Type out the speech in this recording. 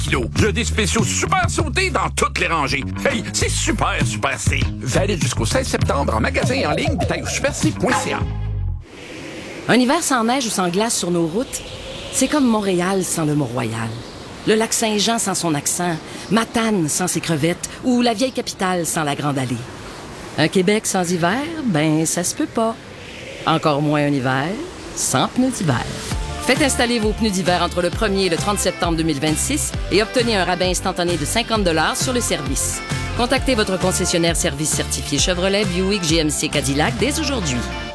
kg. Il y a des spéciaux super sautés dans toutes les rangées. Hey, c'est super C. Valide jusqu'au 16 septembre en magasin et en ligne, détail au superc.ca. Un hiver sans neige ou sans glace sur nos routes, c'est comme Montréal sans le Mont-Royal. Le lac Saint-Jean sans son accent, Matane sans ses crevettes ou la vieille capitale sans la Grande Allée. Un Québec sans hiver, ben ça se peut pas. Encore moins un hiver sans pneus d'hiver. Faites installer vos pneus d'hiver entre le 1er et le 30 septembre 2026 et obtenez un rabais instantané de 50 $ sur le service. Contactez votre concessionnaire service certifié Chevrolet, Buick, GMC, Cadillac dès aujourd'hui.